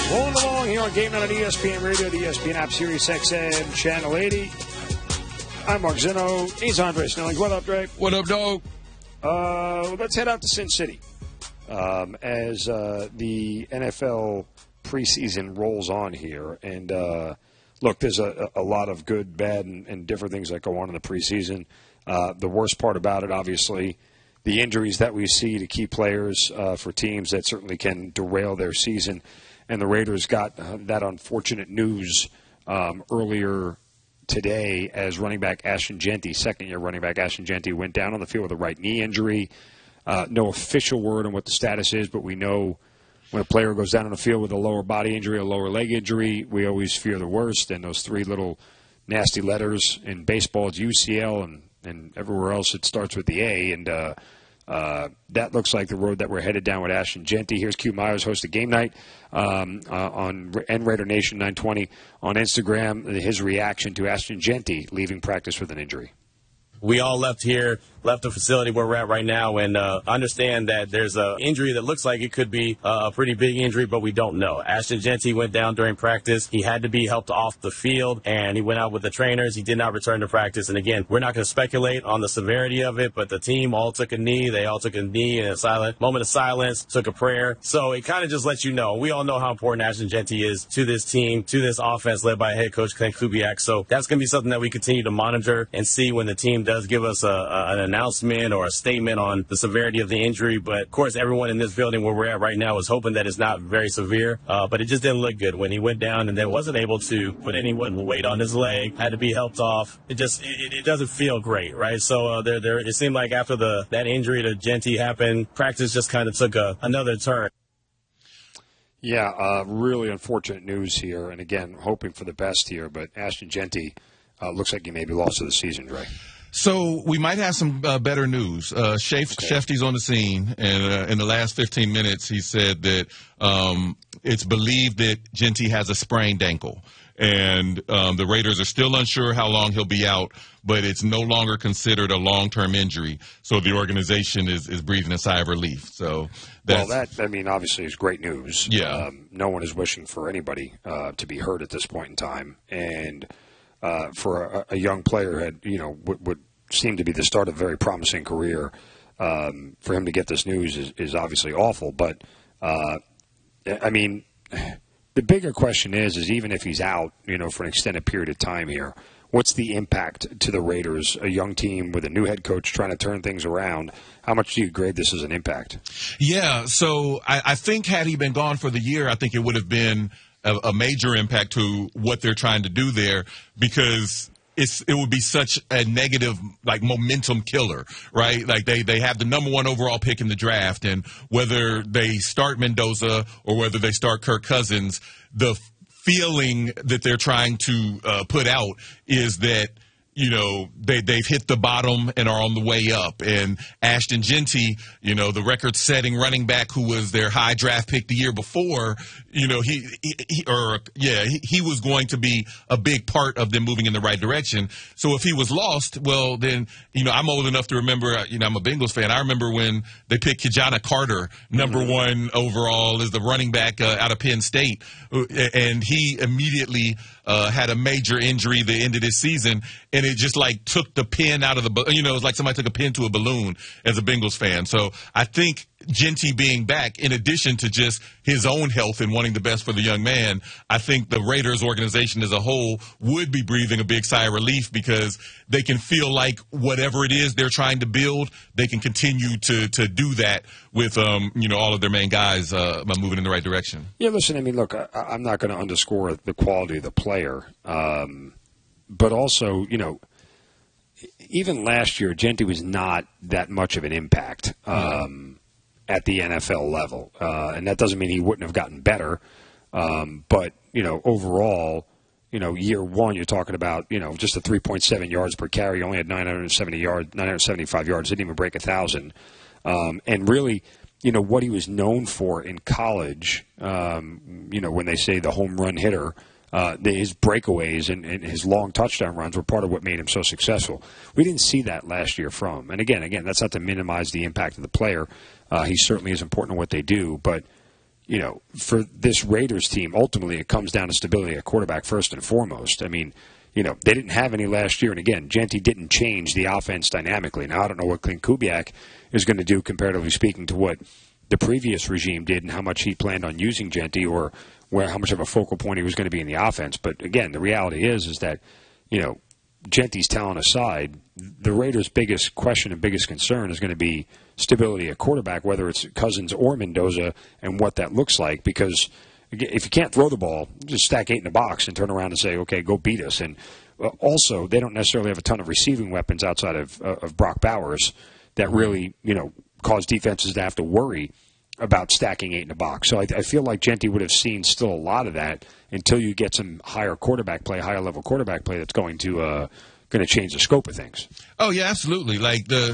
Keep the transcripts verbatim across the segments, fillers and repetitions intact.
Rolling along here on Game Night on E S P N Radio, the E S P N app, Sirius X M, Channel eighty. I'm Mark Zinno. He's Andre Snelling. What up, Dre? What up, dog? Uh, let's head out to Sin City um, as uh, the N F L preseason rolls on here. And, uh, look, there's a, a lot of good, bad, and, and different things that go on in the preseason. Uh, the worst part about it, obviously, the injuries that we see to key players uh, for teams that certainly can derail their season. And the Raiders got uh, that unfortunate news um, earlier today as running back Ashton Jeanty, second-year running back Ashton Jeanty, went down on the field with a right knee injury. Uh, no official word on what the status is, but we know when a player goes down on the field with a lower body injury, a lower leg injury, we always fear the worst. And those three little nasty letters in baseball, it's U C L, and, and everywhere else it starts with the A. And uh, uh, that looks like the road that we're headed down with Ashton Jeanty. Here's Q Myers, host of Game Night um, uh, on N Raider Nation nine twenty on Instagram, his reaction to Ashton Jeanty leaving practice with an injury. We all left here, left the facility where we're at right now, and uh, understand that there's an injury that looks like it could be uh, a pretty big injury, but we don't know. Ashton Jeanty went down during practice. He had to be helped off the field, and he went out with the trainers. He did not return to practice. And, again, we're not going to speculate on the severity of it, but the team all took a knee. They all took a knee in a silent moment of silence, took a prayer. So it kind of just lets you know. We all know how important Ashton Jeanty is to this team, to this offense led by head coach Ken Kubiak. So that's going to be something that we continue to monitor and see when the team does give us a, a, an announcement or a statement on the severity of the injury. But, of course, everyone in this building where we're at right now is hoping that it's not very severe. Uh, but it just didn't look good when he went down and then wasn't able to put any weight on his leg, had to be helped off. It just it, it doesn't feel great, right? So uh, there, there, it seemed like after the that injury to Jeanty happened, practice just kind of took a, another turn. Yeah, uh, really unfortunate news here. And, again, hoping for the best here. But Ashton Jeanty uh, looks like he may be lost to the season, Dre. So we might have some uh, better news. Uh, Shaf- okay. Shefty's on the scene, and uh, in the last fifteen minutes, he said that um, it's believed that Jeanty has a sprained ankle. And um, the Raiders are still unsure how long he'll be out, but it's no longer considered a long-term injury. So the organization is, is breathing a sigh of relief. So that's, well, that, I mean, obviously is great news. Yeah. Um, no one is wishing for anybody uh, to be hurt at this point in time. And uh, for a, a young player had, you know, would, would seem to be the start of a very promising career, um, for him to get this news is, is obviously awful. But, uh, I mean, the bigger question is, is even if he's out, you know, for an extended period of time here, what's the impact to the Raiders, a young team with a new head coach trying to turn things around? How much do you grade this as an impact? Yeah, so I, I think had he been gone for the year, I think it would have been a, a major impact to what they're trying to do there, because It's, it would be such a negative, like, momentum killer, right? Like, they, they have the number one overall pick in the draft, and whether they start Mendoza or whether they start Kirk Cousins, the feeling that they're trying to uh, put out is that, you know, they, they've hit the bottom and are on the way up. And Ashton Jeanty, you know, the record-setting running back who was their high draft pick the year before, you know, he, he, he or, yeah, he, he was going to be a big part of them moving in the right direction. So if he was lost, well, then, you know, I'm old enough to remember, you know, I'm a Bengals fan. I remember when they picked Kijana Carter, number mm-hmm. one overall, as the running back uh, out of Penn State. And he immediately uh, had a major injury the end of this season. And it just, like, took the pin out of the, you know, it's like somebody took a pin to a balloon as a Bengals fan. So I think Jeanty being back, in addition to just his own health and wanting the best for the young man, I think the Raiders organization as a whole would be breathing a big sigh of relief, because they can feel like whatever it is they're trying to build, they can continue to, to do that with, um, you know, all of their main guys uh, moving in the right direction. Yeah, listen, I mean, look, I, I'm not going to underscore the quality of the player, um, but also, you know, even last year, Jeanty was not that much of an impact um, at the N F L level. Uh, and that doesn't mean he wouldn't have gotten better. Um, but, you know, overall, you know, year one, you're talking about, you know, just a three point seven yards per carry. He only had nine hundred seventy yards, nine hundred seventy-five yards, didn't even break one thousand. Um, and really, you know, what he was known for in college, um, you know, when they say the home run hitter, Uh, the, his breakaways and, and his long touchdown runs were part of what made him so successful. We didn't see that last year from him. And again, again, that's not to minimize the impact of the player. Uh, he certainly is important in what they do. But, you know, for this Raiders team, ultimately it comes down to stability at quarterback first and foremost. I mean, you know, they didn't have any last year. And again, Jeanty didn't change the offense dynamically. Now, I don't know what Clint Kubiak is going to do, comparatively speaking, to what the previous regime did and how much he planned on using Jeanty, or where how much of a focal point he was going to be in the offense. But again, the reality is, is that, you know, Jeanty's talent aside, the Raiders' biggest question and biggest concern is going to be stability at quarterback, whether it's Cousins or Mendoza, and what that looks like. Because if you can't throw the ball, just stack eight in the box and turn around and say, okay, go beat us. And also, they don't necessarily have a ton of receiving weapons outside of, of Brock Bowers that really, you know, cause defenses to have to worry about stacking eight in the box. So I, I feel like Jeanty would have seen still a lot of that until you get some higher quarterback play, higher level quarterback play that's going to uh, going to change the scope of things. Oh yeah, absolutely. Like the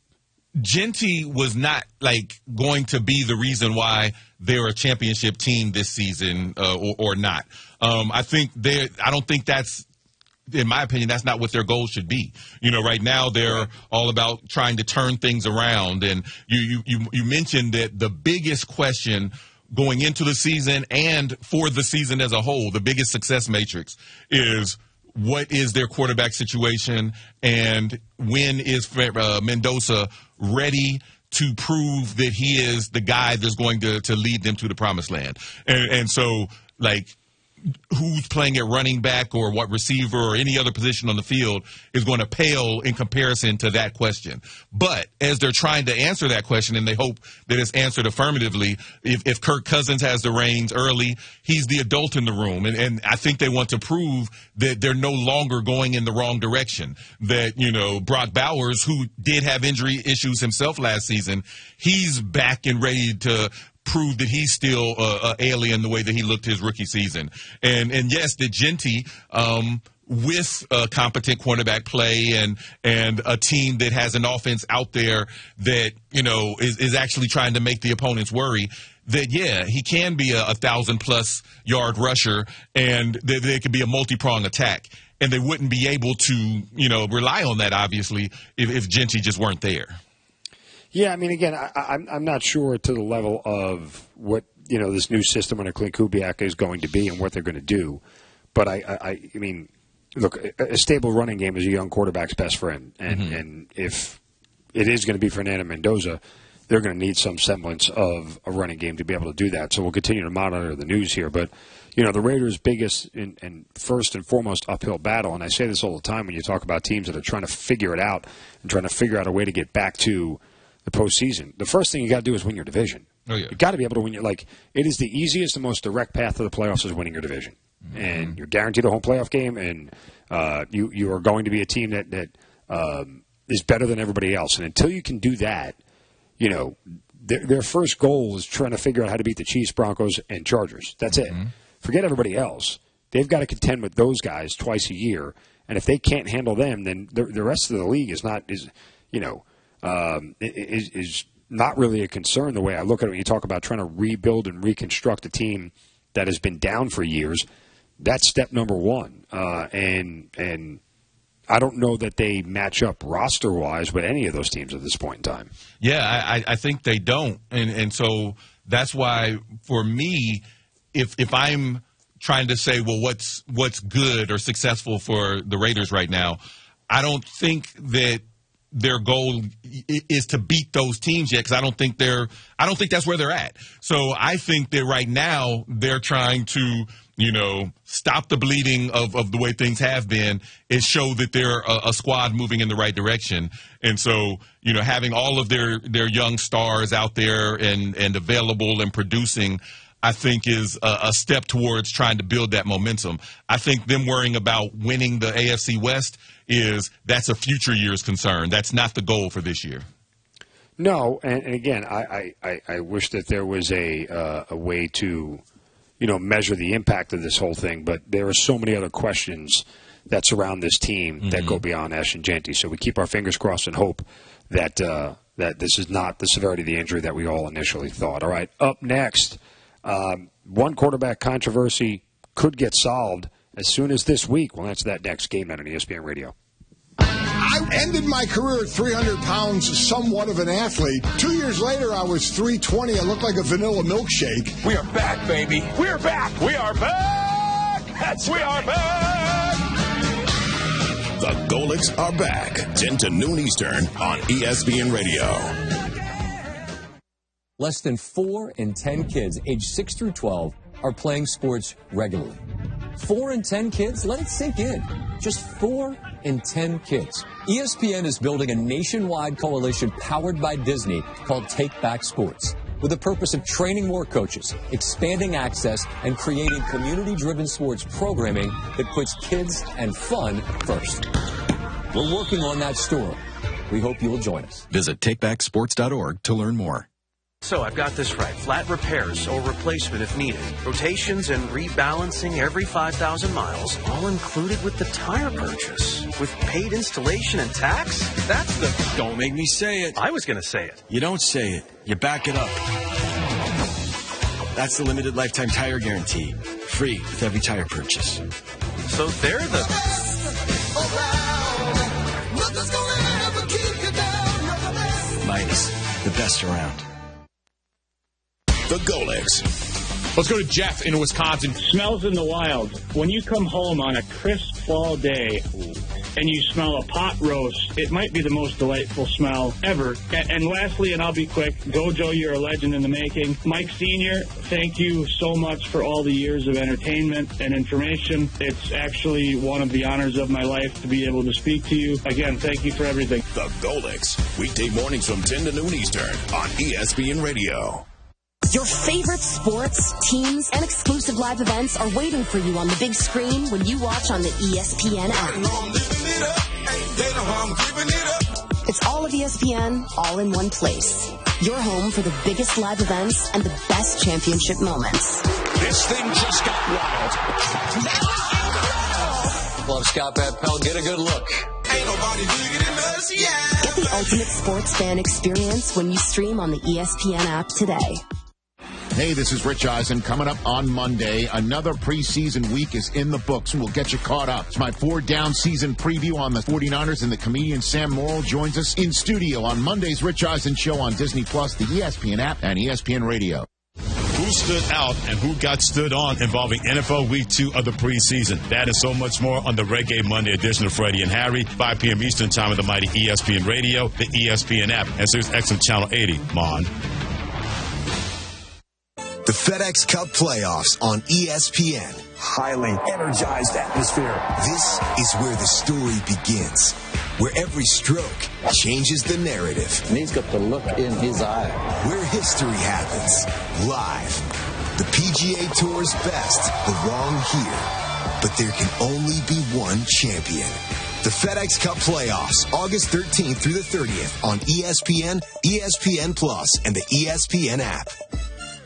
Jeanty was not like going to be the reason why they're a championship team this season uh, or, or not. Um, I think they. I don't think that's. In my opinion, that's not what their goal should be. You know, right now they're all about trying to turn things around. And you, you, you, you mentioned that the biggest question going into the season and for the season as a whole, the biggest success matrix is what is their quarterback situation and when is uh, Mendoza ready to prove that he is the guy that's going to, to lead them to the promised land. And, and so, like, who's playing at running back or what receiver or any other position on the field is going to pale in comparison to that question. But as they're trying to answer that question, and they hope that it's answered affirmatively, if, if Kirk Cousins has the reins early, he's the adult in the room. And, and I think they want to prove that they're no longer going in the wrong direction. That, you know, Brock Bowers, who did have injury issues himself last season, he's back and ready to prove that he's still uh, uh, alien the way that he looked his rookie season. And and yes, the Jeanty, um, with a competent quarterback play and and a team that has an offense out there that, you know, is, is actually trying to make the opponents worry, that, yeah, he can be a, a thousand-plus yard rusher, and that there could be a multi-prong attack. And they wouldn't be able to, you know, rely on that, obviously, if, if Jeanty just weren't there. Yeah, I mean, again, I, I'm I'm not sure to the level of what, you know, this new system under Clint Kubiak is going to be and what they're going to do. But I, I, I mean, look, a stable running game is a young quarterback's best friend, and mm-hmm. and if it is going to be Fernando Mendoza, they're going to need some semblance of a running game to be able to do that. So we'll continue to monitor the news here, but you know, the Raiders' biggest and, and first and foremost uphill battle, and I say this all the time when you talk about teams that are trying to figure it out and trying to figure out a way to get back to the postseason. The first thing you got to do is win your division. Oh, yeah. You got to be able to win your, like, it is the easiest and most direct path to the playoffs is winning your division. Mm-hmm. And you're guaranteed a home playoff game, and uh, you you are going to be a team that that um, is better than everybody else. And until you can do that, you know, their, their first goal is trying to figure out how to beat the Chiefs, Broncos, and Chargers. That's mm-hmm. it. Forget everybody else. They've got to contend with those guys twice a year, and if they can't handle them, then the, the rest of the league is not is you know. Um, is, is not really a concern the way I look at it. When you talk about trying to rebuild and reconstruct a team that has been down for years, that's step number one. Uh, and and I don't know that they match up roster-wise with any of those teams at this point in time. Yeah, I, I think they don't. And, and so that's why, for me, if if I'm trying to say, well, what's what's good or successful for the Raiders right now, I don't think that their goal is to beat those teams yet, because I don't think they're I don't think that's where they're at. So I think that right now they're trying to, you know, stop the bleeding of, of the way things have been and show that they're a, a squad moving in the right direction. And so, you know, having all of their, their young stars out there and, and available and producing, I think is a, a step towards trying to build that momentum. I think them worrying about winning the A F C West is that's a future year's concern. That's not the goal for this year. No, and, and again, I, I, I wish that there was a uh, a way to, you know, measure the impact of this whole thing. But there are so many other questions that surround this team mm-hmm. that go beyond Ashton Jeanty. So we keep our fingers crossed and hope that uh, that this is not the severity of the injury that we all initially thought. All right, up next, um, one quarterback controversy could get solved as soon as this week. We'll answer that next. Game Night on E S P N Radio. Ended my career at three hundred pounds, somewhat of an athlete. Two years later, I was three twenty. I looked like a vanilla milkshake. We are back, baby. We are back. We are back. That's we are back. The Golics are back. ten to noon Eastern on E S P N Radio. Less than four in ten kids aged six through twelve are playing sports regularly. Four in ten kids? Let it sink in. Just four in ten kids. E S P N is building a nationwide coalition powered by Disney called Take Back Sports, with the purpose of training more coaches, expanding access, and creating community-driven sports programming that puts kids and fun first. We're working on that story. We hope you will join us. Visit take back sports dot org to learn more. So I've got this right. Flat repairs or replacement if needed. Rotations and rebalancing every five thousand miles, all included with the tire purchase. With paid installation and tax? That's the... Don't make me say it. I was going to say it. You don't say it. You back it up. That's the limited lifetime tire guarantee. Free with every tire purchase. So they're the... Midas, the best around. The Golics. Let's go to Jeff in Wisconsin. Smells in the wild. When you come home on a crisp fall day and you smell a pot roast, it might be the most delightful smell ever. And, and lastly, and I'll be quick, Gojo, you're a legend in the making. Mike Senior, thank you so much for all the years of entertainment and information. It's actually one of the honors of my life to be able to speak to you. Again, thank you for everything. The Golics. Weekday mornings from ten to noon Eastern on E S P N Radio. Your favorite sports, teams, and exclusive live events are waiting for you on the big screen when you watch on the E S P N app. It's all of E S P N, all in one place. Your home for the biggest live events and the best championship moments. This thing just got wild. Love Scott Van Pelt. Get a good look. Ain't nobody bigger than us, yeah. Get the ultimate sports fan experience when you stream on the E S P N app today. Hey, this is Rich Eisen. Coming up on Monday, another preseason week is in the books, and we'll get you caught up. It's my four-down season preview on the forty-niners, and the comedian Sam Morrill joins us in studio on Monday's Rich Eisen Show on Disney Plus, the E S P N app, and E S P N Radio. Who stood out and who got stood on involving N F L Week two of the preseason. That and so much more on the Reggae Monday edition of Freddie and Harry, five p.m. Eastern Time on the mighty E S P N Radio, the E S P N app, and Sirius X M Channel eighty. Mon. The FedEx Cup playoffs on E S P N. Highly energized atmosphere. This is where the story begins, where every stroke changes the narrative. And he's got the look in his eye. Where history happens, live. The P G A Tour's best belong here, but there can only be one champion. The FedEx Cup playoffs, August thirteenth through the thirtieth on E S P N, E S P N Plus, and the E S P N app.